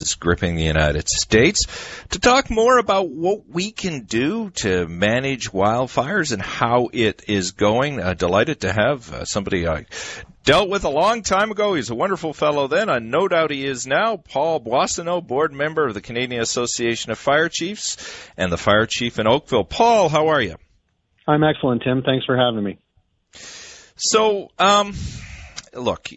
is gripping the United States, to talk more about what we can do to manage wildfires and how it is going. Delighted to have somebody I dealt with a long time ago. He's a wonderful fellow then, and no doubt he is now. Paul Boissonnault, board member of the Canadian Association of Fire Chiefs and the fire chief in Oakville. Paul, how are you? I'm excellent, Tim. Thanks for having me. So, look,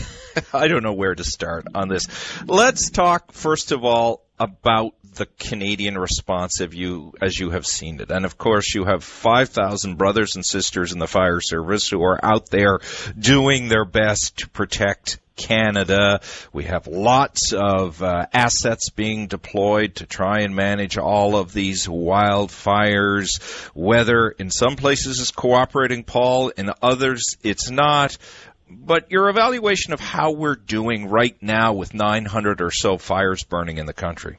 I don't know where to start on this. Let's talk, first of all, about the Canadian response as you have seen it. And, of course, you have 5,000 brothers and sisters in the fire service who are out there doing their best to protect Canada. We have lots of assets being deployed to try and manage all of these wildfires. Weather in some places is cooperating, Paul, in others it's not. But your evaluation of how we're doing right now with 900 or so fires burning in the country.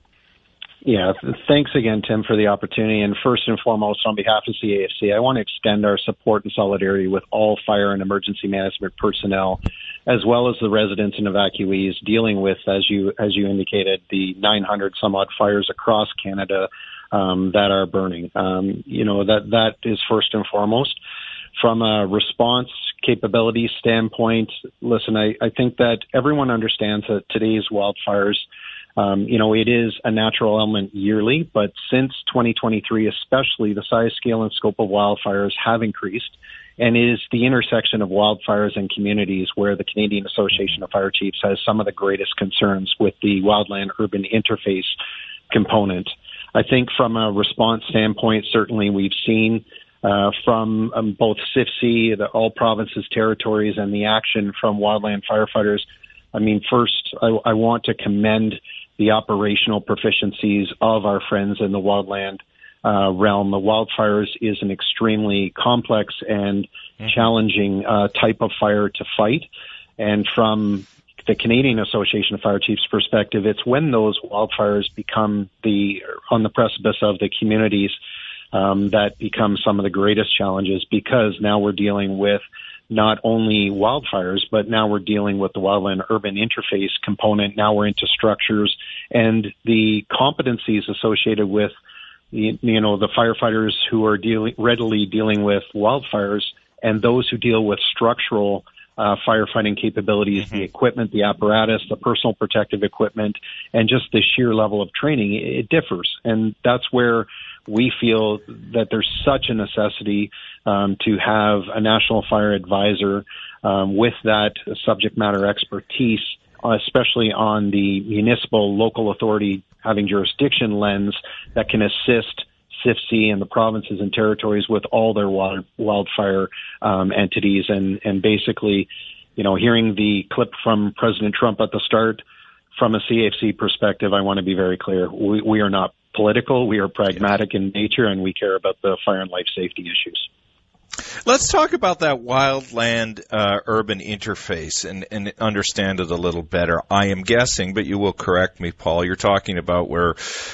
Yeah, thanks again, Tim, for the opportunity. And first and foremost, on behalf of CAFC, I want to extend our support and solidarity with all fire and emergency management personnel, as well as the residents and evacuees dealing with, as you indicated, the 900 some odd fires across Canada that are burning. That is first and foremost. From a response capability standpoint, listen, I think that everyone understands that today's wildfires, it is a natural element yearly, but since 2023, especially, the size, scale, and scope of wildfires have increased, and it is the intersection of wildfires and communities where the Canadian Association of Fire Chiefs has some of the greatest concerns with the wildland-urban interface component. I think from a response standpoint, certainly we've seen from both CIFC, the all provinces, territories, and the action from wildland firefighters. I mean, first, I want to commend the operational proficiencies of our friends in the wildland realm. The wildfires is an extremely complex and challenging type of fire to fight. And from the Canadian Association of Fire Chiefs perspective, it's when those wildfires become on the precipice of the communities that become some of the greatest challenges, because now we're dealing with not only wildfires, but now we're dealing with the wildland-urban interface component. Now we're into structures and the competencies associated with the firefighters who are readily dealing with wildfires and those who deal with structural firefighting capabilities, the equipment, the apparatus, the personal protective equipment, and just the sheer level of training. It differs. And that's where we feel that there's such a necessity to have a national fire advisor with that subject matter expertise, especially on the municipal, local authority having jurisdiction lens that can assist CIFC and the provinces and territories with all their wildfire entities. And basically, hearing the clip from President Trump at the start, from a CAFC perspective, I want to be very clear. We are not political. We are pragmatic in nature, and we care about the fire and life safety issues. Let's talk about that wildland urban interface and understand it a little better. I am guessing, but you will correct me, Paul, you're talking about where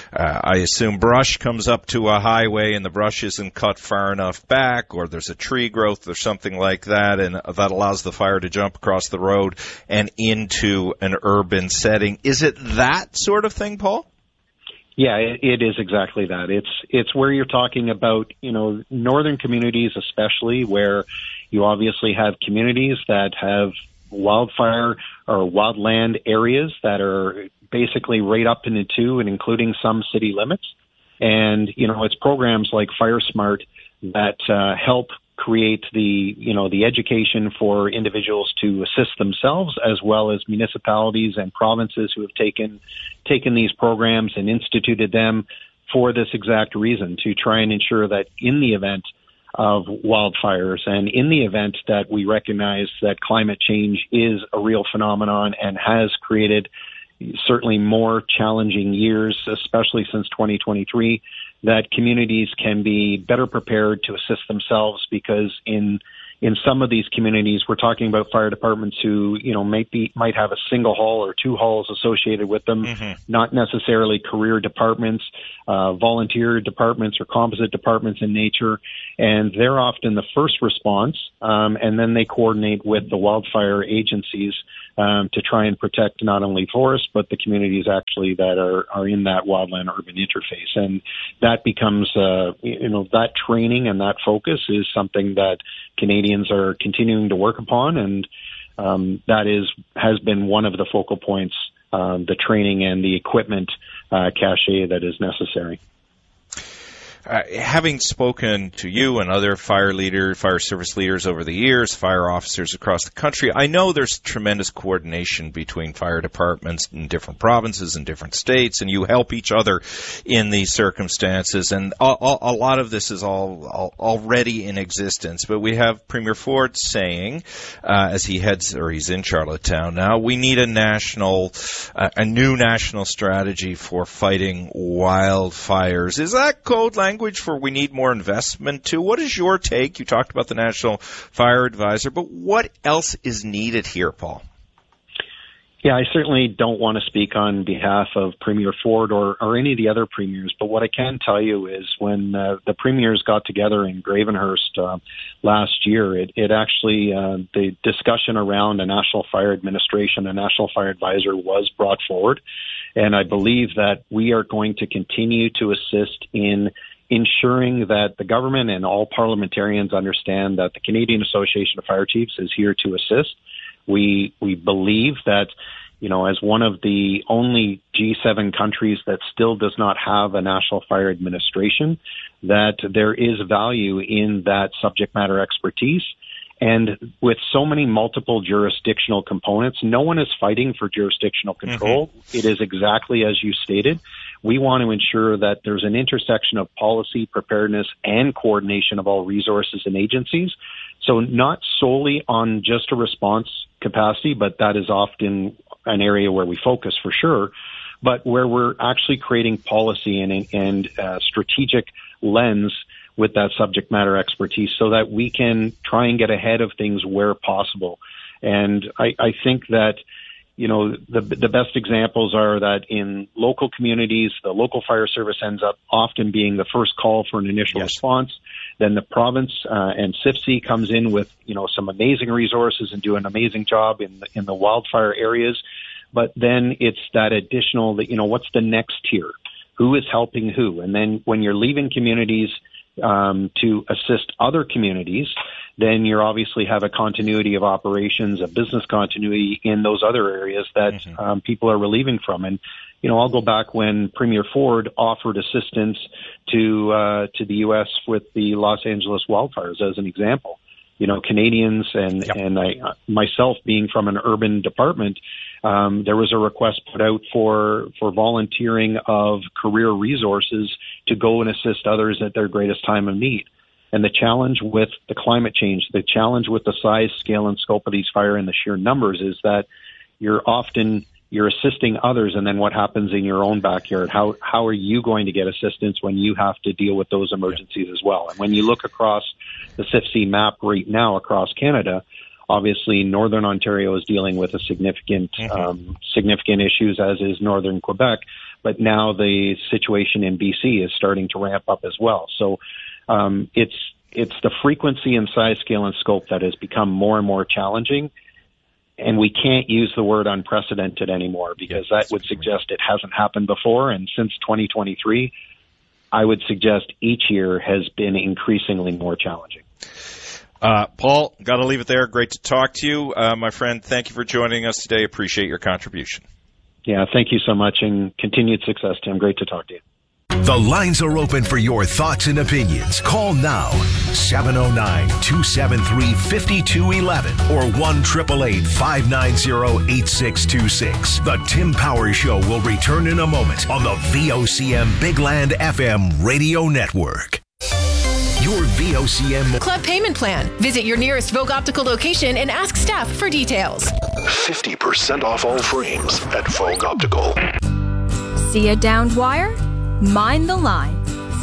I assume brush comes up to a highway and the brush isn't cut far enough back, or there's a tree growth or something like that, and that allows the fire to jump across the road and into an urban setting. Is it that sort of thing, Paul? Yeah, it is exactly that. It's where you're talking about, northern communities, especially where you obviously have communities that have wildfire or wildland areas that are basically right up into and including some city limits. And, it's programs like Fire Smart that help create the education for individuals to assist themselves, as well as municipalities and provinces who have taken these programs and instituted them for this exact reason, to try and ensure that in the event of wildfires and in the event that we recognize that climate change is a real phenomenon and has created certainly more challenging years, especially since 2023, that communities can be better prepared to assist themselves, because in in some of these communities, we're talking about fire departments who, might have a single hall or two halls associated with them, not necessarily career departments, volunteer departments or composite departments in nature. And they're often the first response, and then they coordinate with the wildfire agencies to try and protect not only forests, but the communities actually that are in that wildland urban interface. And that becomes, that training and that focus is something that Canadians are continuing to work upon. And that has been one of the focal points, the training and the equipment cache that is necessary. Having spoken to you and other fire service leaders over the years, fire officers across the country, I know there's tremendous coordination between fire departments in different provinces and different states, and you help each other in these circumstances. And a lot of this is all already in existence. But we have Premier Ford saying, as he's in Charlottetown now, we need a new national strategy for fighting wildfires. Is that code language for we need more investment too? What is your take? You talked about the National Fire Advisor, but what else is needed here, Paul? Yeah, I certainly don't want to speak on behalf of Premier Ford or any of the other premiers, but what I can tell you is when the premiers got together in Gravenhurst last year, it actually, the discussion around a National Fire Administration, a National Fire Advisor was brought forward, and I believe that we are going to continue to assist in ensuring that the government and all parliamentarians understand that the Canadian Association of Fire Chiefs is here to assist. We believe that, as one of the only G7 countries that still does not have a National Fire Administration, that there is value in that subject matter expertise. And with so many multiple jurisdictional components, no one is fighting for jurisdictional control. It is exactly as you stated. We want to ensure that there's an intersection of policy, preparedness, and coordination of all resources and agencies. So not solely on just a response capacity, but that is often an area where we focus for sure, but where we're actually creating policy and strategic lens with that subject matter expertise so that we can try and get ahead of things where possible. And I think that, the best examples are that in local communities, the local fire service ends up often being the first call for an initial response. Then the province and CIFC comes in with, some amazing resources and do an amazing job in the wildfire areas. But then it's that additional, what's the next tier? Who is helping who? And then when you're leaving communities to assist other communities, then you obviously have a continuity of operations, a business continuity in those other areas that people are relieving from. And, I'll go back when Premier Ford offered assistance to the U.S. with the Los Angeles wildfires as an example. Canadians and myself being from an urban department, there was a request put out for volunteering of career resources to go and assist others at their greatest time of need. And the challenge with the climate change, the challenge with the size, scale, and scope of these fire and the sheer numbers is that you're assisting others, and then what happens in your own backyard? How are you going to get assistance when you have to deal with those emergencies as well? And when you look across the CIFC map right now across Canada, obviously Northern Ontario is dealing with a significant issues, as is Northern Quebec, but now the situation in BC is starting to ramp up as well. So it's the frequency and size, scale, and scope that has become more and more challenging. And we can't use the word unprecedented anymore because that would suggest it hasn't happened before. And since 2023, I would suggest each year has been increasingly more challenging. Paul, got to leave it there. Great to talk to you. My friend, thank you for joining us today. Appreciate your contribution. Yeah, thank you so much, and continued success, Tim. Great to talk to you. The lines are open for your thoughts and opinions. Call now, 709-273-5211 or 1-888-590-8626. The Tim Powers Show will return in a moment on the VOCM Big Land FM radio network. Your VOCM Club Payment Plan. Visit your nearest Vogue Optical location and ask staff for details. 50% off all frames at Vogue Optical. See a downed wire? Mind the line.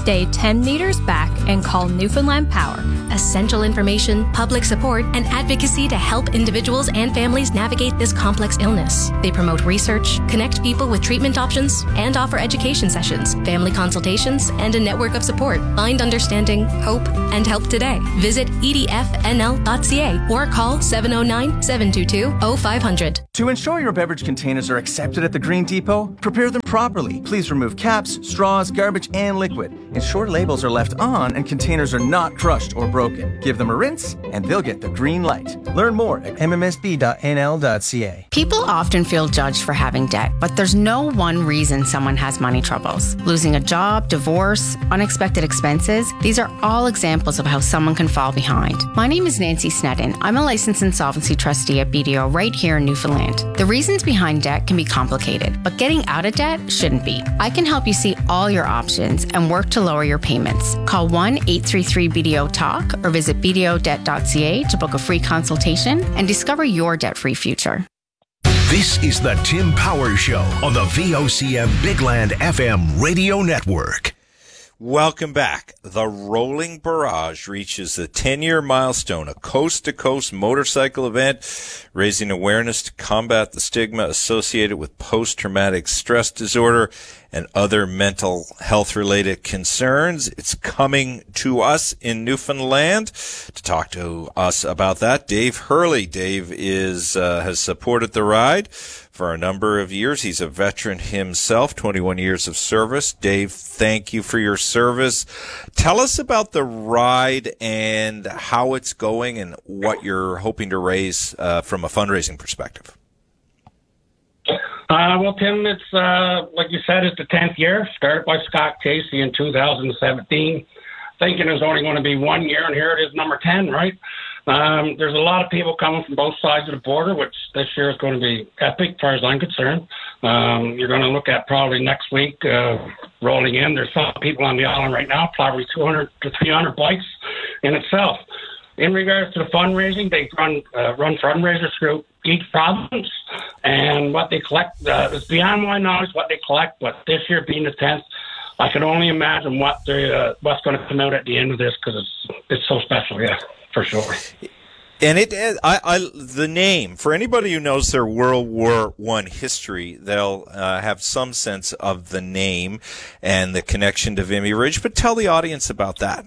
Stay 10 meters back and call Newfoundland Power. Essential information, public support, and advocacy to help individuals and families navigate this complex illness. They promote research, connect people with treatment options, and offer education sessions, family consultations, and a network of support. Find understanding, hope, and help today. Visit edfnl.ca or call 709-722-0500. To ensure your beverage containers are accepted at the Green Depot, prepare them properly. Please remove caps, straws, garbage, and liquid. Ensure labels are left on and containers are not crushed or broken. Give them a rinse and they'll get the green light. Learn more at mmsb.nl.ca. People often feel judged for having debt, but there's no one reason someone has money troubles. Losing a job, divorce, unexpected expenses, these are all examples of how someone can fall behind. My name is Nancy Sneddon. I'm a licensed insolvency trustee at BDO right here in Newfoundland. The reasons behind debt can be complicated, but getting out of debt shouldn't be. I can help you see all your options and work to lower your payments. Call 1-833-BDO-TALK or visit bdodebt.ca to book a free consultation and discover your debt-free future. This is the Tim Power Show on the VOCM Bigland FM radio network. Welcome back. The Rolling Barrage reaches the 10-year milestone, a coast-to-coast motorcycle event raising awareness to combat the stigma associated with post-traumatic stress disorder and other mental health-related concerns. It's coming to us in Newfoundland. To talk to us about that, Dave Hurley. Dave has supported the ride for a number of years. He's a veteran himself, 21 years of service. Dave, thank you for your service. Tell us about the ride and how it's going and what you're hoping to raise from a fundraising perspective. Well, Tim, it's like you said, it's the 10th year. Started by Scott Casey in 2017, thinking it was only going to be 1 year, and here it is, number 10, right? There's a lot of people coming from both sides of the border, which this year is going to be epic, as far as I'm concerned. You're going to look at probably next week rolling in. There's some people on the island right now, probably 200 to 300 bikes in itself. In regards to the fundraising, they run fundraisers through each province, and what they collect is beyond my knowledge what they collect. But this year being the 10th, I can only imagine what's going to come out at the end of this, because it's so special, yeah, for sure. And the name, for anybody who knows their World War I history, they'll have some sense of the name and the connection to Vimy Ridge. But tell the audience about that.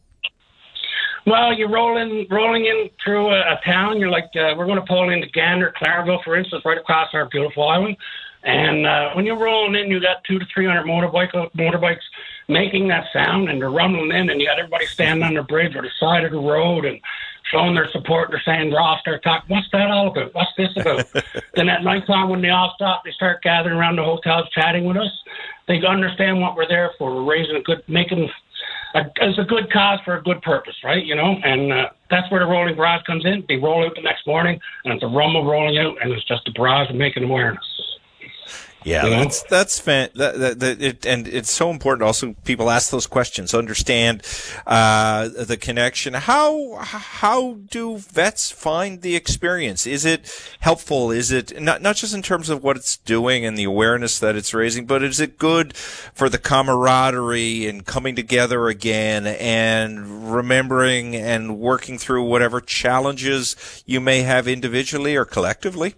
Well, you're rolling in through a town. You're like, we're going to pull into Gander, Clareville, for instance, right across our beautiful island. And when you're rolling in, you got 200 to 300 motorbikes making that sound, and they're rumbling in, and you got everybody standing on the bridge or the side of the road and showing their support. They're saying, Ross, they're talking, what's that all about? What's this about? Then at nighttime, when they all stop, they start gathering around the hotels chatting with us. They understand what we're there for. We're raising it's a good cause for a good purpose, right? You know, and that's where the Rolling Barrage comes in. They roll out the next morning, and it's a rumble rolling out, and it's just a barrage of making awareness. Yeah, you know? that's and it's so important. Also, people ask those questions, understand the connection. How do vets find the experience? Is it helpful? Is it not just in terms of what it's doing and the awareness that it's raising, but is it good for the camaraderie and coming together again and remembering and working through whatever challenges you may have individually or collectively?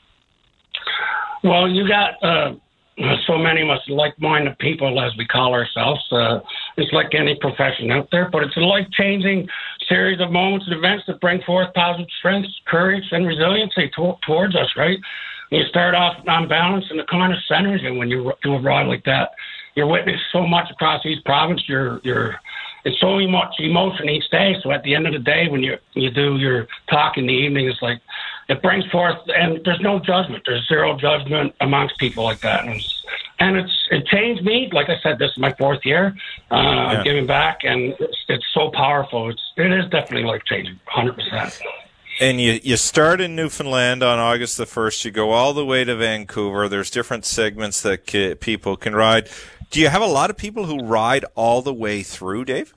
Well, you got so many of us like-minded people, as we call ourselves. It's like any profession out there, but it's a life-changing series of moments and events that bring forth positive strength, courage, and resiliency towards us, right? You start off on balance in the kind of centers, and when you do a ride like that, you're witnessing so much across each province. It's so much emotion each day. So at the end of the day, when you do your talk in the evening, it's like it brings forth, and there's no judgment. There's zero judgment amongst people like that, and it changed me. Like I said, this is my 4th year giving back, and it's so powerful. It is definitely life changing, 100%. And you start in Newfoundland on August the 1st. You go all the way to Vancouver. There's different segments that people can ride. Do you have a lot of people who ride all the way through, Dave?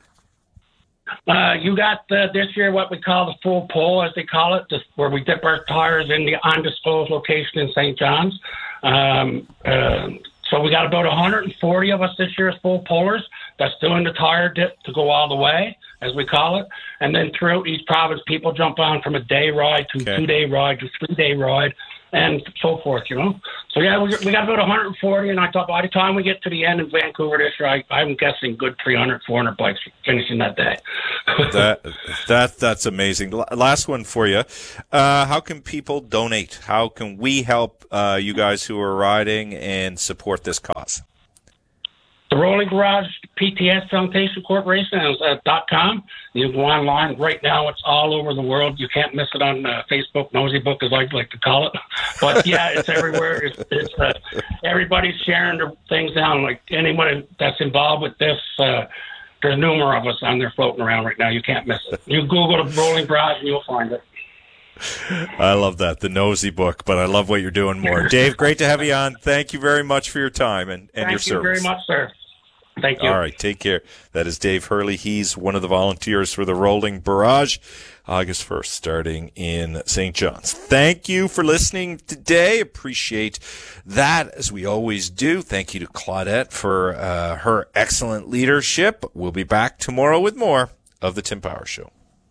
You got this year what we call the full pull, as they call it, where we dip our tires in the undisclosed location in St. John's. So we got about 140 of us this year as full pullers. that's doing the tire dip to go all the way, as we call it. And then throughout each province, people jump on from a day ride to 2-day ride to 3-day ride and so forth, you know. So, yeah, we got about 140, and I thought by the time we get to the end in Vancouver this year, I'm guessing good 300, 400 bikes finishing that day. That's amazing. Last one for you. How can people donate? How can we help you guys who are riding and support this cause? The Rolling Garage PTS Foundation Corporation is .com. You can go online right now. It's all over the world. You can't miss it on Facebook, Nosy Book, as I like to call it. But yeah, it's everywhere. It's everybody's sharing their things down. Like anyone that's involved with this, there's numerous of us on there floating around right now. You can't miss it. You Google the Rolling Garage and you'll find it. I love that, the Nosy Book, but I love what you're doing more. Dave, great to have you on. Thank you very much for your time and your service. Thank you very much, sir. Thank you. All right, take care. That is Dave Hurley. He's one of the volunteers for the Rolling Barrage, August 1st, starting in St. John's. Thank you for listening today. Appreciate that, as we always do. Thank you to Claudette for her excellent leadership. We'll be back tomorrow with more of The Tim Power Show.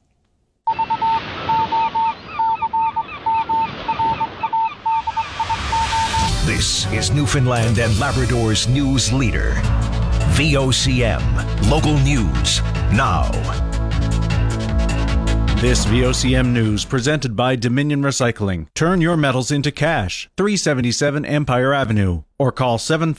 This is Newfoundland and Labrador's news leader. VOCM, local news, now. This VOCM news presented by Dominion Recycling. Turn your metals into cash. 377 Empire Avenue. Or call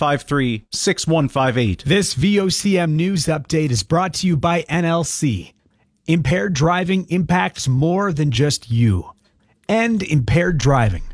753-6158. This VOCM news update is brought to you by NLC. Impaired driving impacts more than just you. End impaired driving.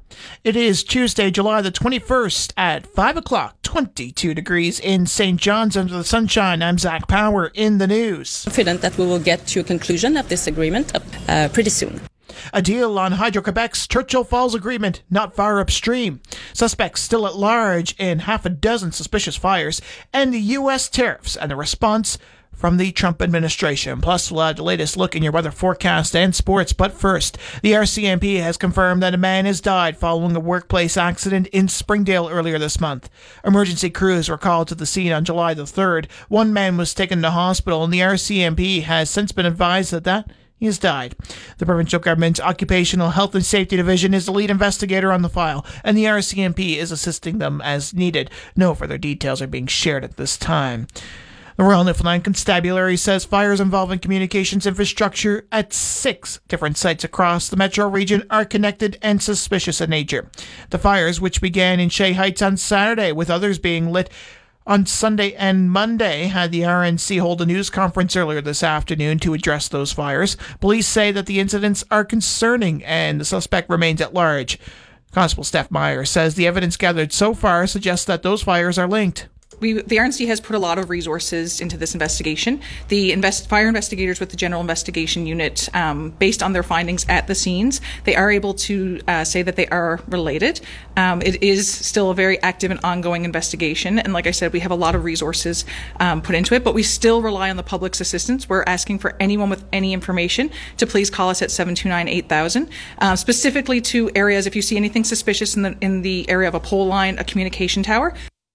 It is Tuesday, July the 21st at 5 o'clock, 22 degrees in St. John's under the sunshine. I'm Zach Power in the news. Confident that we will get to a conclusion of this agreement pretty soon. A deal on Hydro-Quebec's Churchill Falls agreement not far upstream. Suspects still at large in half a dozen suspicious fires. And the U.S. tariffs and the response from the Trump administration. Plus, we'll have the latest look in your weather forecast and sports. But first, the RCMP has confirmed that a man has died following a workplace accident in Springdale earlier this month. Emergency crews were called to the scene on July the 3rd. One man was taken to hospital, and the RCMP has since been advised that he has died. The provincial government's Occupational Health and Safety Division is the lead investigator on the file, and the RCMP is assisting them as needed. No further details are being shared at this time. The Royal Newfoundland Constabulary says fires involving communications infrastructure at 6 different sites across the metro region are connected and suspicious in nature. The fires, which began in Shea Heights on Saturday, with others being lit on Sunday and Monday, had the RNC hold a news conference earlier this afternoon to address those fires. Police say that the incidents are concerning and the suspect remains at large. Constable Steph Meyer says the evidence gathered so far suggests that those fires are linked. The RNC has put a lot of resources into this investigation. The fire investigators with the General Investigation Unit, based on their findings at the scenes, they are able to say that they are related. It is still a very active and ongoing investigation, and like I said, we have a lot of resources put into it, but we still rely on the public's assistance. We're asking for anyone with any information to please call us at 729-8000, specifically to areas, if you see anything suspicious in the area of a pole line, a communication tower.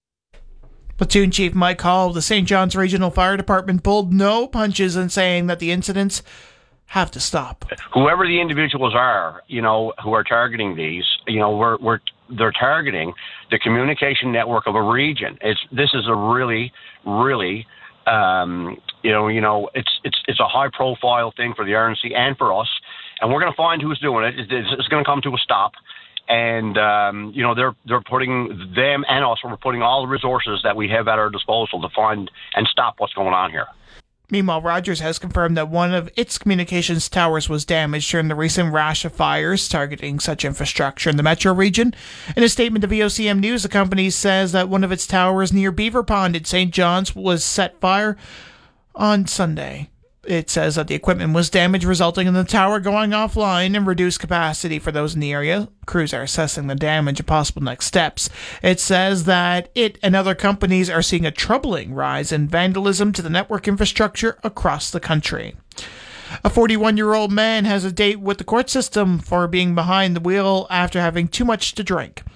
Platoon Chief Mike Hall of the St. John's Regional Fire Department pulled no punches in saying that the incidents have to stop. Whoever the individuals are, who are targeting these, they're targeting the communication network of a region. This is a really, really, it's a high profile thing for the RNC and for us, and we're going to find who's doing it. It's going to come to a stop. And, they're putting them and us, we're putting all the resources that we have at our disposal to find and stop what's going on here. Meanwhile, Rogers has confirmed that one of its communications towers was damaged during the recent rash of fires targeting such infrastructure in the metro region. In a statement to VOCM News, the company says that one of its towers near Beaver Pond in St. John's was set fire on Sunday. It says that the equipment was damaged, resulting in the tower going offline and reduced capacity for those in the area. Crews are assessing the damage and possible next steps. It says that it and other companies are seeing a troubling rise in vandalism to the network infrastructure across the country. A 41-year-old man has a date with the court system for being behind the wheel after having too much to drink.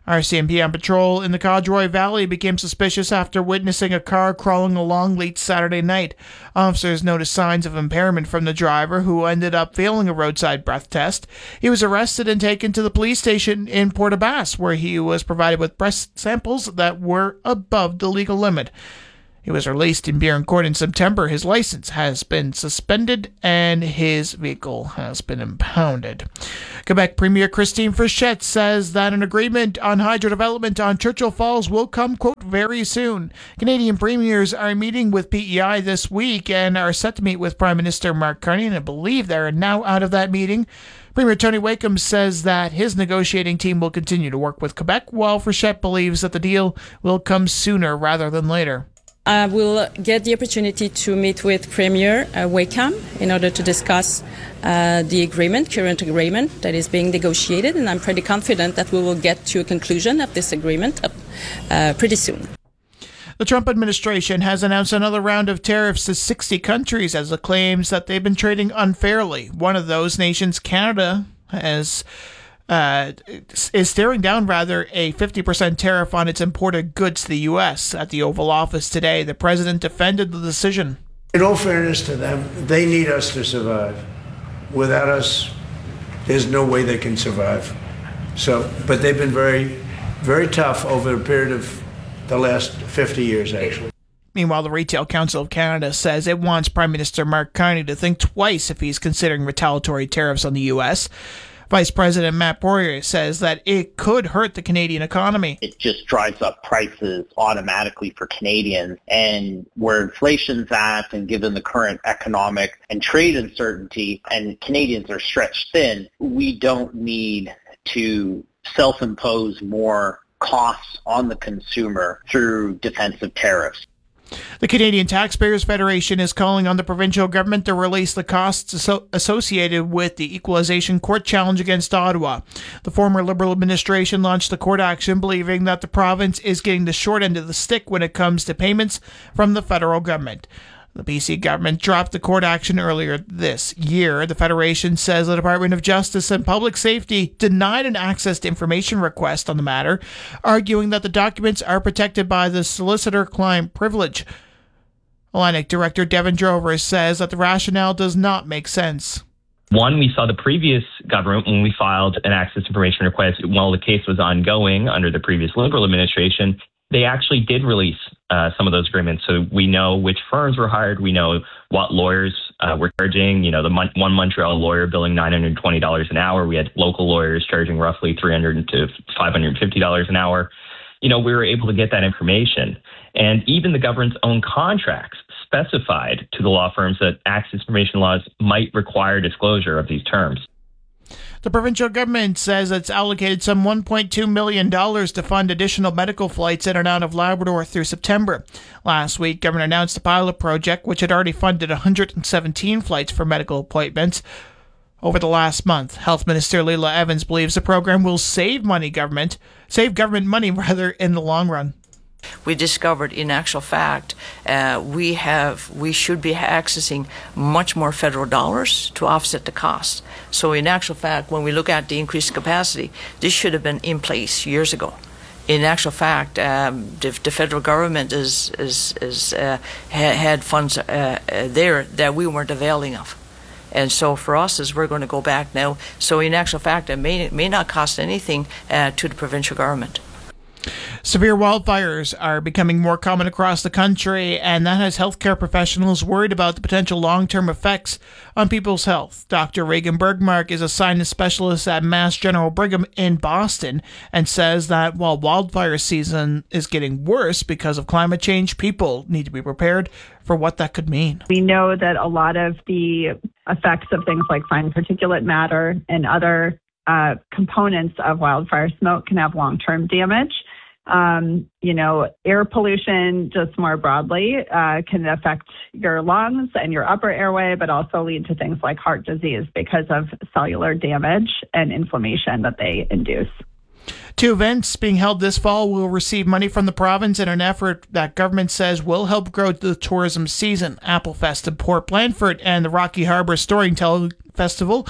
RCMP on patrol in the Codroy Valley became suspicious after witnessing a car crawling along late Saturday night. Officers noticed signs of impairment from the driver, who ended up failing a roadside breath test. He was arrested and taken to the police station in Port aux Basques, where he was provided with breath samples that were above the legal limit. He was released in Biron Court in September. His license has been suspended and his vehicle has been impounded. Quebec Premier Christine Frechette says that an agreement on hydro development on Churchill Falls will come, quote, very soon. Canadian premiers are meeting with PEI this week and are set to meet with Prime Minister Mark Carney, and I believe they're now out of that meeting. Premier Tony Wakeham says that his negotiating team will continue to work with Quebec, while Frechette believes that the deal will come sooner rather than later. I will get the opportunity to meet with Premier Wakeham in order to discuss the current agreement that is being negotiated, and I'm pretty confident that we will get to a conclusion of this agreement pretty soon. The Trump administration has announced another round of tariffs to 60 countries as it claims that they've been trading unfairly. One of those nations, Canada, is staring down a 50% tariff on its imported goods to the U.S. At the Oval Office today, the president defended the decision. In all fairness to them, they need us to survive. Without us, there's no way they can survive. But they've been very, very tough over a period of the last 50 years, actually. Meanwhile, the Retail Council of Canada says it wants Prime Minister Mark Carney to think twice if he's considering retaliatory tariffs on the U.S. Vice President Matt Poirier says that it could hurt the Canadian economy. It just drives up prices automatically for Canadians. And where inflation's at, and given the current economic and trade uncertainty, and Canadians are stretched thin, we don't need to self-impose more costs on the consumer through defensive tariffs. The Canadian Taxpayers Federation is calling on the provincial government to release the costs associated with the Equalization Court challenge against Ottawa. The former Liberal administration launched the court action believing that the province is getting the short end of the stick when it comes to payments from the federal government. The BC government dropped the court action earlier this year. The Federation says the Department of Justice and Public Safety denied an access to information request on the matter, arguing that the documents are protected by the solicitor-client privilege. Atlantic Director Devin Drover says that the rationale does not make sense. One, we saw the previous government, when we filed an access information request while the case was ongoing under the previous Liberal administration, they actually did release some of those agreements. So we know which firms were hired. We know what lawyers were charging. The one Montreal lawyer billing $920 an hour. We had local lawyers charging roughly $300 to $550 an hour. We were able to get that information. And even the government's own contracts specified to the law firms that access information laws might require disclosure of these terms. The provincial government says it's allocated some $1.2 million to fund additional medical flights in and out of Labrador through September. Last week, government announced a pilot project which had already funded 117 flights for medical appointments over the last month. Health Minister Leila Evans believes the program will save government money in the long run. We discovered, in actual fact, we should be accessing much more federal dollars to offset the cost. So, in actual fact, when we look at the increased capacity, this should have been in place years ago. In actual fact, the federal government had funds there that we weren't availing of. And so for us, as we're going to go back now, so in actual fact, it may not cost anything to the provincial government. Severe wildfires are becoming more common across the country, and that has healthcare professionals worried about the potential long-term effects on people's health. Dr. Reagan Bergmark is a sinus specialist at Mass General Brigham in Boston and says that while wildfire season is getting worse because of climate change, people need to be prepared for what that could mean. We know that a lot of the effects of things like fine particulate matter and other components of wildfire smoke can have long-term damage. Air pollution just more broadly can affect your lungs and your upper airway, but also lead to things like heart disease because of cellular damage and inflammation that they induce. Two events being held this fall will receive money from the province in an effort that government says will help grow the tourism season. Applefest in Port Blandford and the Rocky Harbour Storytelling Festival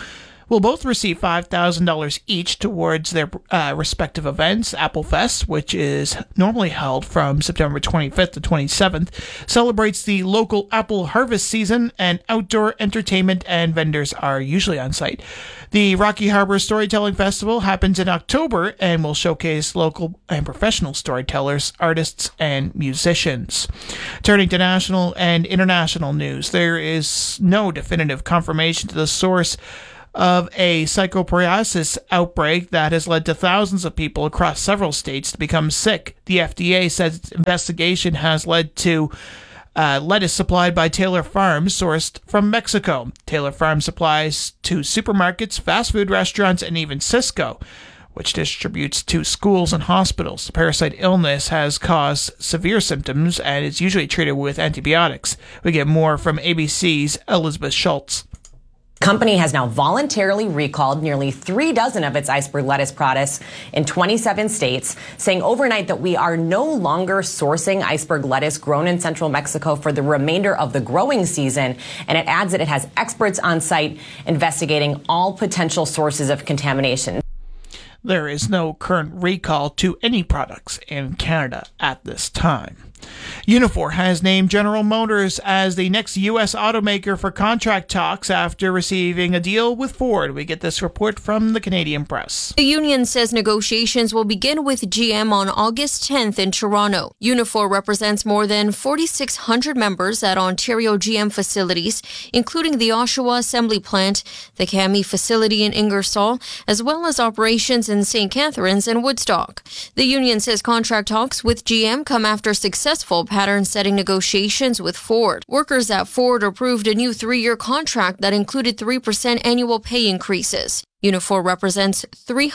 will both receive $5,000 each towards their respective events. Apple Fest, which is normally held from September 25th to 27th, celebrates the local apple harvest season, and outdoor entertainment and vendors are usually on site. The Rocky Harbor Storytelling Festival happens in October and will showcase local and professional storytellers, artists, and musicians. Turning to national and international news, there is no definitive confirmation to the source of a psychopariasis outbreak that has led to thousands of people across several states to become sick. The FDA says its investigation has led to lettuce supplied by Taylor Farms sourced from Mexico. Taylor Farms supplies to supermarkets, fast food restaurants, and even Cisco, which distributes to schools and hospitals. The parasite illness has caused severe symptoms and is usually treated with antibiotics. We get more from ABC's Elizabeth Schultz. Company has now voluntarily recalled nearly 36 of its iceberg lettuce products in 27 states, saying overnight that we are no longer sourcing iceberg lettuce grown in central Mexico for the remainder of the growing season. And it adds that it has experts on site investigating all potential sources of contamination. There is no current recall to any products in Canada at this time. Unifor has named General Motors as the next U.S. automaker for contract talks after receiving a deal with Ford. We get this report from the Canadian Press. The union says negotiations will begin with GM on August 10th in Toronto. Unifor represents more than 4,600 members at Ontario GM facilities, including the Oshawa Assembly Plant, the Cami facility in Ingersoll, as well as operations in St. Catharines and Woodstock. The union says contract talks with GM come after successful pattern-setting negotiations with Ford. Workers at Ford approved a new 3-year contract that included 3% annual pay increases. Unifor represents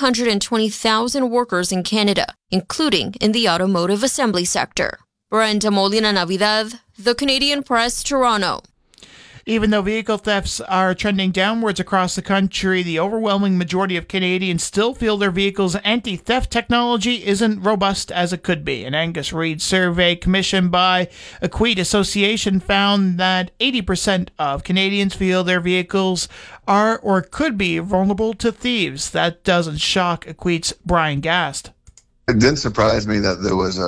320,000 workers in Canada, including in the automotive assembly sector. Brenda Molina Navidad, The Canadian Press, Toronto. Even though vehicle thefts are trending downwards across the country, the overwhelming majority of Canadians still feel their vehicles' anti-theft technology isn't robust as it could be. An Angus Reid survey commissioned by Equate Association found that 80% of Canadians feel their vehicles are or could be vulnerable to thieves. That doesn't shock Equate's Brian Gast. It didn't surprise me that there was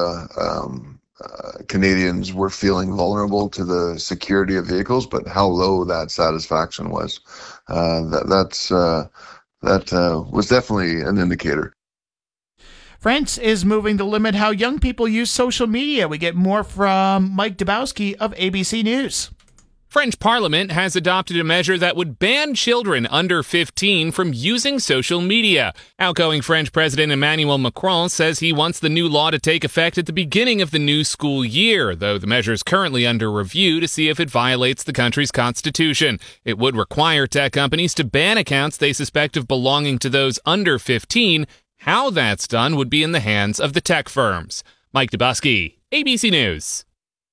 Canadians were feeling vulnerable to the security of vehicles, but how low that satisfaction was, that was definitely an indicator. France is moving to limit how young people use social media. We get more from Mike Dubowski of ABC News. French Parliament has adopted a measure that would ban children under 15 from using social media. Outgoing French President Emmanuel Macron says he wants the new law to take effect at the beginning of the new school year, though the measure is currently under review to see if it violates the country's constitution. It would require tech companies to ban accounts they suspect of belonging to those under 15. How that's done would be in the hands of the tech firms. Mike Dubowski, ABC News.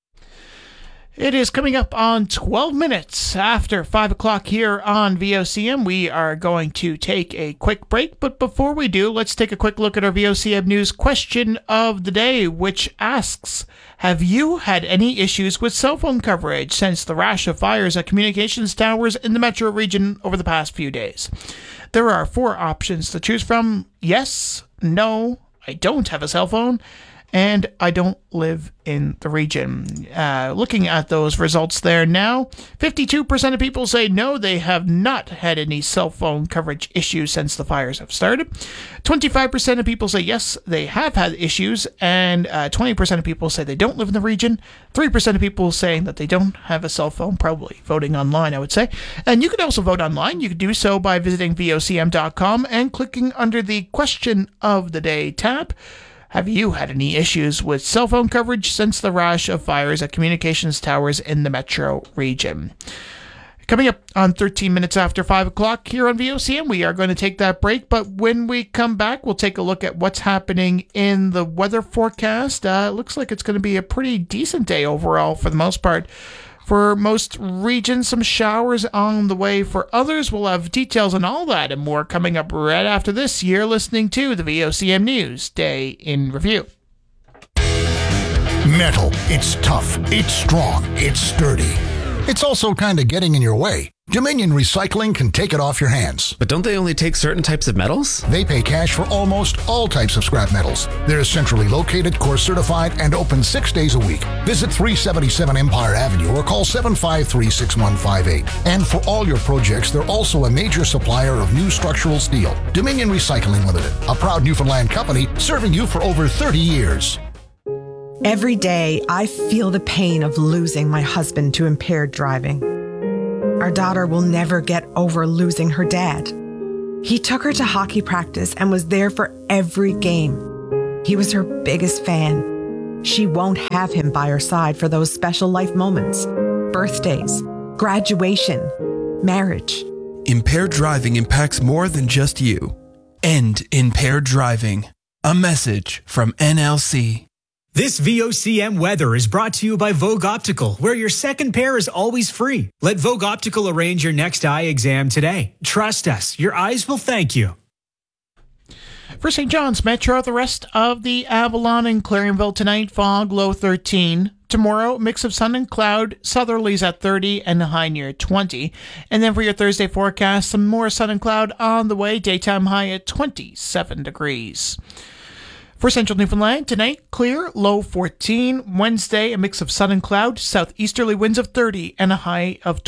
It is coming up on 12 minutes after 5 o'clock here on VOCM. We are going to take a quick break, but before we do, let's take a quick look at our VOCM News question of the day, which asks, have you had any issues with cell phone coverage since the rash of fires at communications towers in the metro region over the past few days? There are 4 options to choose from: yes, no, I don't have a cell phone, and I don't live in the region. Looking at those results there now, 52% of people say no, they have not had any cell phone coverage issues since the fires have started. 25% of people say yes, they have had issues, and 20% of people say they don't live in the region. 3% of people saying that they don't have a cell phone, probably voting online, I would say. And you can also vote online. You can do so by visiting vocm.com and clicking under the Question of the Day tab. Have you had any issues with cell phone coverage since the rash of fires at communications towers in the metro region? Coming up on 13 minutes after 5 o'clock here on VOCM, we are going to take that break, but when we come back, we'll take a look at what's happening in the weather forecast. It looks like it's going to be a pretty decent day overall for the most part. For most regions, some showers on the way. For others, we'll have details on all that and more coming up right after this. You're listening to the VOCM News Day in Review. Metal. It's tough. It's strong. It's sturdy. It's also kind of getting in your way. Dominion Recycling can take it off your hands. But don't they only take certain types of metals? They pay cash for almost all types of scrap metals. They're centrally located, course certified, and open 6 days a week. Visit 377 Empire Avenue or call 753-6158. And for all your projects, they're also a major supplier of new structural steel. Dominion Recycling Limited, a proud Newfoundland company serving you for over 30 years. Every day, I feel the pain of losing my husband to impaired driving. Our daughter will never get over losing her dad. He took her to hockey practice and was there for every game. He was her biggest fan. She won't have him by her side for those special life moments, birthdays, graduation, marriage. Impaired driving impacts more than just you. End impaired driving. A message from NLC. This VOCM weather is brought to you by Vogue Optical, where your second pair is always free. Let Vogue Optical arrange your next eye exam today. Trust us, your eyes will thank you. For St. John's Metro, the rest of the Avalon and Claringville tonight, fog, low 13. Tomorrow, mix of sun and cloud, southerlies at 30 and high near 20. And then for your Thursday forecast, some more sun and cloud on the way, daytime high at 27 degrees. For central Newfoundland, tonight, clear, low 14. Wednesday, a mix of sun and cloud, southeasterly winds of 30 and a high of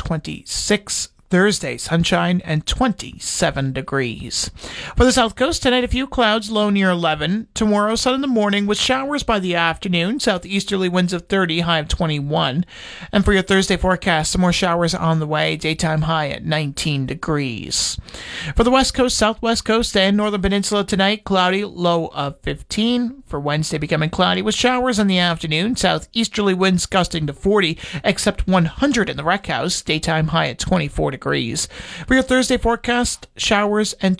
26. Thursday, sunshine and 27 degrees. For the south coast, tonight a few clouds, low near 11. Tomorrow, sun in the morning with showers by the afternoon, southeasterly winds of 30, high of 21. And for your Thursday forecast, some more showers on the way, daytime high at 19 degrees. For the west coast, southwest coast, and northern peninsula tonight, cloudy, low of 15. For Wednesday, becoming cloudy with showers in the afternoon, southeasterly winds gusting to 40, except 100 in the rec house, daytime high at 24 degrees. For your Thursday forecast, showers and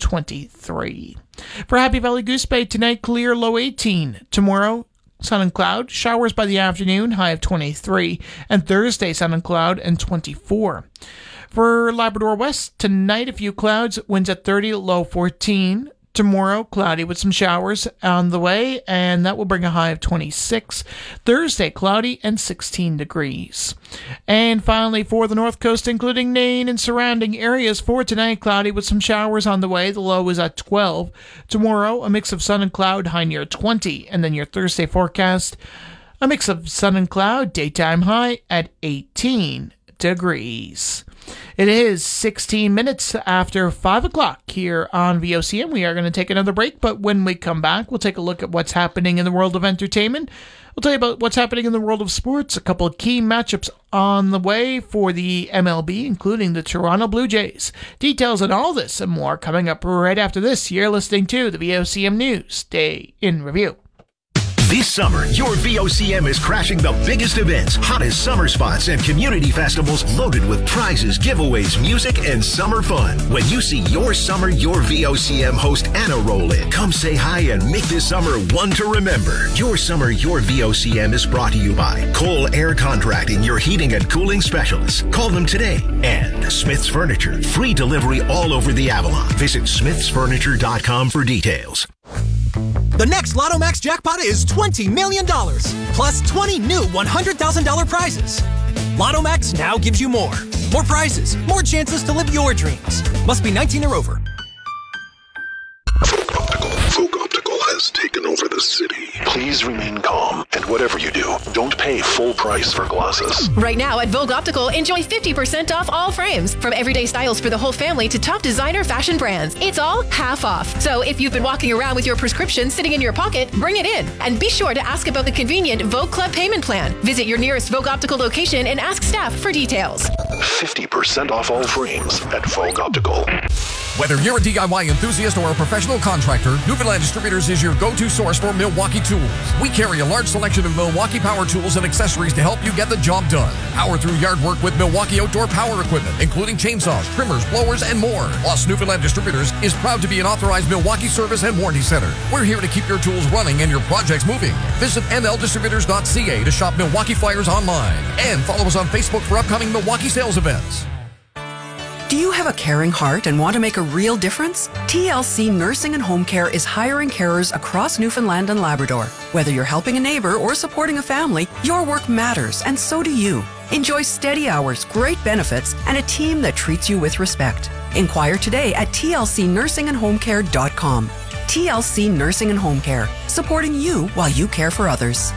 23. For Happy Valley Goose Bay, tonight clear, low 18. Tomorrow, sun and cloud, showers by the afternoon, high of 23. And Thursday, sun and cloud and 24. For Labrador West, tonight a few clouds, winds at 30, low 14. Tomorrow, cloudy with some showers on the way, and that will bring a high of 26. Thursday, cloudy and 16 degrees. And finally, for the north coast, including Nain and surrounding areas, for tonight, cloudy with some showers on the way. The low is at 12. Tomorrow, a mix of sun and cloud, high near 20. And then your Thursday forecast, a mix of sun and cloud, daytime high at 18 degrees. It is 16 minutes after 5 o'clock here on VOCM. We are going to take another break, but when we come back, we'll take a look at what's happening in the world of entertainment. We'll tell you about what's happening in the world of sports, a couple of key matchups on the way for the MLB, including the Toronto Blue Jays. Details on all this and more coming up right after this. You're listening to the VOCM News Day in Review. This summer, your VOCM is crashing the biggest events, hottest summer spots, and community festivals loaded with prizes, giveaways, music, and summer fun. When you see your summer, your VOCM host Anna roll in, come say hi and make this summer one to remember. Your summer, your VOCM is brought to you by Cole Air Contracting, your heating and cooling specialists. Call them today. And Smith's Furniture, free delivery all over the Avalon. Visit smithsfurniture.com for details. The next Lotto Max jackpot is $20 million, plus 20 new $100,000 prizes. Lotto Max now gives you more. More prizes, more chances to live your dreams. Must be 19 or over. Vogue Optical has taken over the city. Please remain calm, and whatever you do, don't pay full price for glasses. Right now at Vogue Optical, enjoy 50% off all frames. From everyday styles for the whole family to top designer fashion brands. It's all half off. So if you've been walking around with your prescription sitting in your pocket, bring it in. And be sure to ask about the convenient Vogue Club payment plan. Visit your nearest Vogue Optical location and ask staff for details. 50% off all frames at Vogue Optical. Whether you're a DIY enthusiast or a professional contractor, Newfoundland Distributors is your go-to source for Milwaukee tools. We carry a large selection of Milwaukee power tools and accessories to help you get the job done. Power through yard work with Milwaukee outdoor power equipment, including chainsaws, trimmers, blowers, and more. Plus, Newfoundland Distributors is proud to be an authorized Milwaukee service and warranty center. We're here to keep your tools running and your projects moving. Visit nldistributors.ca to shop Milwaukee flyers online. And follow us on Facebook for upcoming Milwaukee sales events. Do you have a caring heart and want to make a real difference? TLC Nursing and Home Care is hiring carers across Newfoundland and Labrador. Whether you're helping a neighbor or supporting a family, your work matters, and so do you. Enjoy steady hours, great benefits, and a team that treats you with respect. Inquire today at tlcnursingandhomecare.com. TLC Nursing and Home Care, supporting you while you care for others.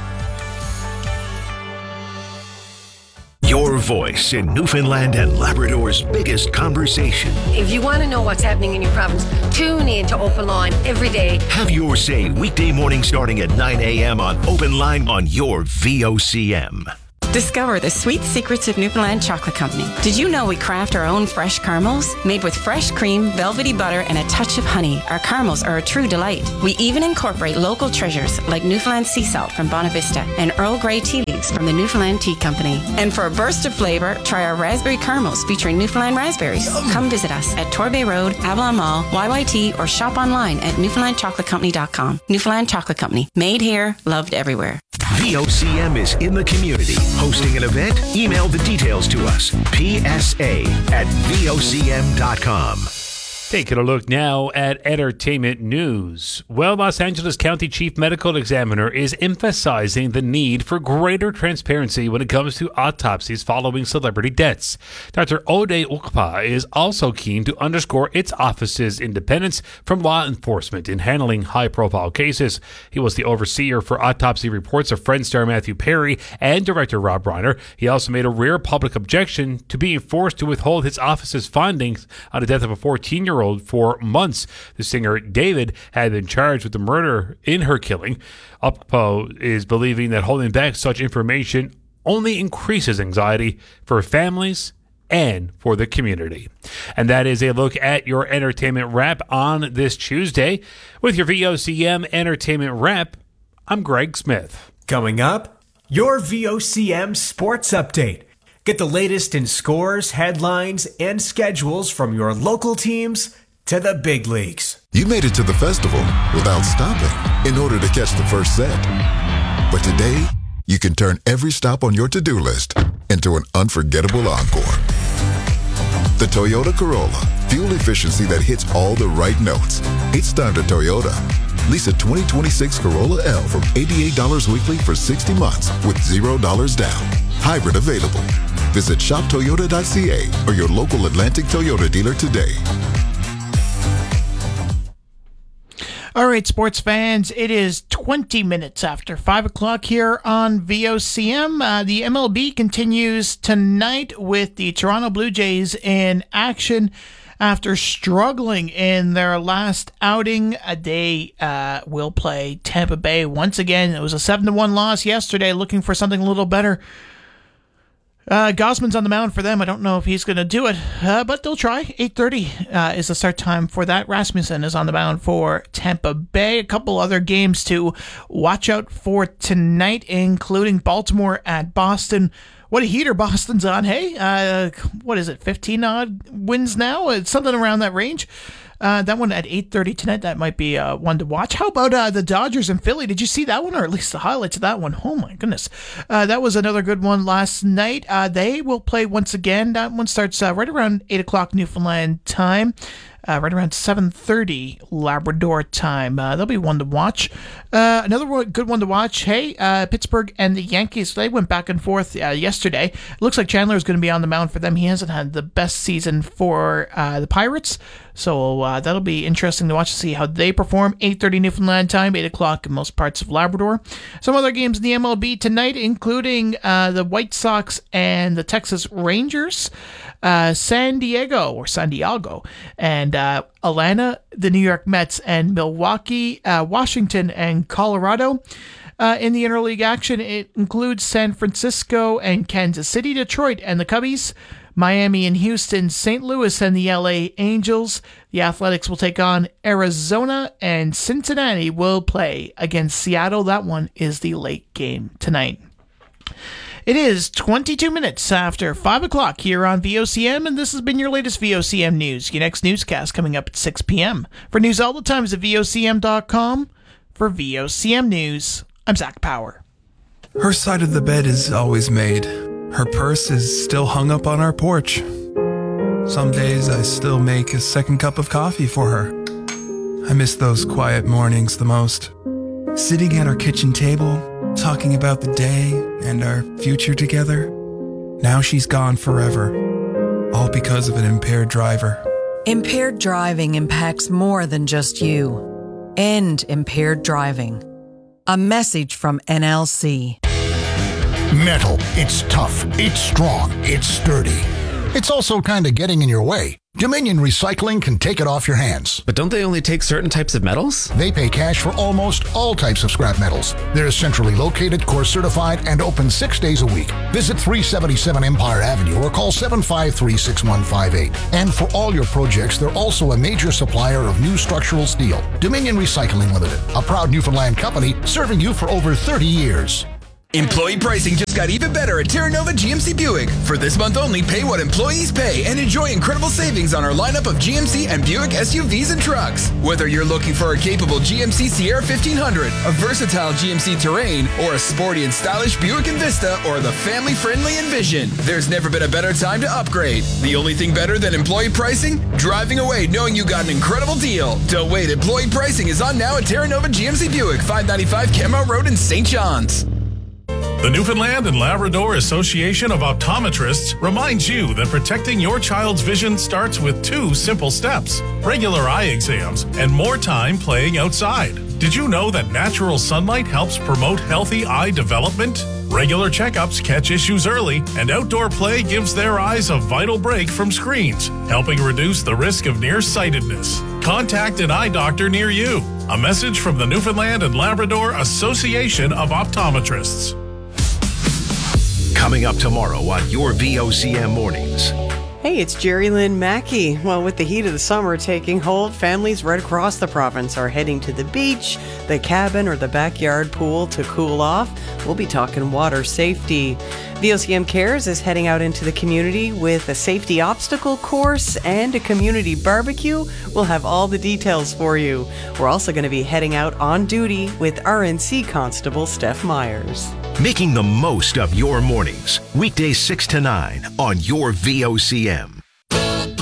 Your voice in Newfoundland and Labrador's biggest conversation. If you want to know what's happening in your province, tune in to Open Line every day. Have your say weekday morning starting at 9 a.m. on Open Line on your VOCM. Discover the sweet secrets of Newfoundland Chocolate Company. Did you know we craft our own fresh caramels? Made with fresh cream, velvety butter, and a touch of honey, our caramels are a true delight. We even incorporate local treasures like Newfoundland sea salt from Bonavista and Earl Grey tea leaves from the Newfoundland Tea Company. And for a burst of flavor, try our raspberry caramels featuring Newfoundland raspberries. Come visit us at Torbay Road, Avalon Mall, YYT, or shop online at newfoundlandchocolatecompany.com. Newfoundland Chocolate Company. Made here, loved everywhere. VOCM is in the community. Hosting an event? Email the details to us. PSA@VOCM.com. Taking a look now at entertainment news. Well, Los Angeles County Chief Medical Examiner is emphasizing the need for greater transparency when it comes to autopsies following celebrity deaths. Dr. Ode Ukpa is also keen to underscore its office's independence from law enforcement in handling high-profile cases. He was the overseer for autopsy reports of Friends star Matthew Perry and director Rob Reiner. He also made a rare public objection to being forced to withhold his office's findings on the death of a 14-year-old for months. The singer David had been charged with the murder in her killing. Uppo is believing that holding back such information only increases anxiety for families and for the community. And that is a look at your entertainment wrap on this Tuesday. With your VOCM Entertainment Wrap, I'm Greg Smith. Coming up, your VOCM Sports Update. Get the latest in scores, headlines, and schedules from your local teams to the big leagues. You made it to the festival without stopping in order to catch the first set. But today, you can turn every stop on your to-do list into an unforgettable encore. The Toyota Corolla, fuel efficiency that hits all the right notes. It's time to Toyota. Lease a 2026 Corolla L from $88 weekly for 60 months with $0 down. Hybrid available. Visit shoptoyota.ca or your local Atlantic Toyota dealer today. All right, sports fans, it is 20 minutes after 5 o'clock here on VOCM. The MLB continues tonight with the Toronto Blue Jays in action. After struggling in their last outing, they will play Tampa Bay once again. It was a 7-1 loss yesterday, looking for something a little better. Gosman's on the mound for them. I don't know if he's going to do it, but they'll try. 8:30 is the start time for that. Rasmussen is on the mound for Tampa Bay. A couple other games to watch out for tonight, including Baltimore at Boston. What a heater Boston's on, hey? What is it, 15-odd wins now? It's something around that range. That one at 8:30 tonight, that might be one to watch. How about the Dodgers and Philly? Did you see that one, or at least the highlights of that one? Oh, my goodness. That was another good one last night. They will play once again. That one starts right around 8 o'clock Newfoundland time. Right around 7:30 Labrador time. There'll be one to watch. Another good one to watch. Hey, Pittsburgh and the Yankees, they went back and forth yesterday. It looks like Chandler is going to be on the mound for them. He hasn't had the best season for the Pirates, so that'll be interesting to watch to see how they perform. 8:30 Newfoundland time, 8 o'clock in most parts of Labrador. Some other games in the MLB tonight, including the White Sox and the Texas Rangers. San Diego, and Atlanta, the New York Mets, and Milwaukee, Washington, and Colorado. In the interleague action, it includes San Francisco and Kansas City, Detroit, and the Cubbies, Miami and Houston, St. Louis, and the LA Angels. The Athletics will take on Arizona, and Cincinnati will play against Seattle. That one is the late game tonight. It is 22 minutes after 5 o'clock here on VOCM, and this has been your latest VOCM news. Your next newscast coming up at 6 p.m. For news all the time is at VOCM.com. For VOCM News, I'm Zach Power. Her side of the bed is always made. Her purse is still hung up on our porch. Some days I still make a second cup of coffee for her. I miss those quiet mornings the most. Sitting at our kitchen table, talking about the day and our future together. Now she's gone forever, all because of an impaired driver. Impaired driving impacts more than just you. End impaired driving. A message from NLC. Metal. It's tough. It's strong. It's sturdy. It's also kind of getting in your way. Dominion Recycling can take it off your hands. But don't they only take certain types of metals? They pay cash for almost all types of scrap metals. They're centrally located, course certified, and open 6 days a week. Visit 377 Empire Avenue or call 753-6158. And for all your projects, they're also a major supplier of new structural steel. Dominion Recycling Limited, a proud Newfoundland company serving you for over 30 years. Employee pricing just got even better at Terra Nova GMC Buick. For this month only, pay what employees pay and enjoy incredible savings on our lineup of GMC and Buick SUVs and trucks. Whether you're looking for a capable GMC Sierra 1500, a versatile GMC Terrain, or a sporty and stylish Buick Envista, or the family-friendly Envision, there's never been a better time to upgrade. The only thing better than employee pricing? Driving away knowing you got an incredible deal. Don't wait, employee pricing is on now at Terra Nova GMC Buick, 595 Kenmore Road in St. John's. The Newfoundland and Labrador Association of Optometrists reminds you that protecting your child's vision starts with 2 simple steps: regular eye exams and more time playing outside. Did you know that natural sunlight helps promote healthy eye development? Regular checkups catch issues early, and outdoor play gives their eyes a vital break from screens, helping reduce the risk of nearsightedness. Contact an eye doctor near you. A message from the Newfoundland and Labrador Association of Optometrists. Coming up tomorrow on your VOCM Mornings. Hey, it's Jerry Lynn Mackey. Well, with the heat of the summer taking hold, families right across the province are heading to the beach, the cabin, or the backyard pool to cool off. We'll be talking water safety. VOCM Cares is heading out into the community with a safety obstacle course and a community barbecue. We'll have all the details for you. We're also going to be heading out on duty with RNC Constable Steph Myers. Making the most of your mornings. Weekdays 6 to 9 on your VOCM.